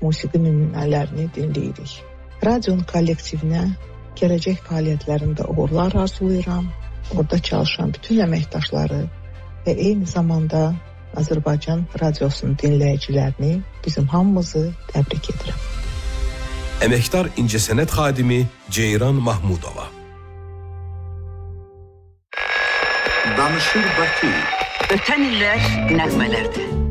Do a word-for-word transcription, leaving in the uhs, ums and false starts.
musiqi nümunələrini dinləyirik. Radionun kollektivinə gələcək fəaliyyətlərində uğurlar arzulayıram. Orada çalışan bütün əməkdaşları və eyni zamanda Azərbaycan radiosunun dinləyicilərini, bizim hamımızı təbrik edirəm. Əməkdar incəsənət xadimi Ceyran Mahmudova. Danışır Bakı. Ötən illər nəğmələrdir.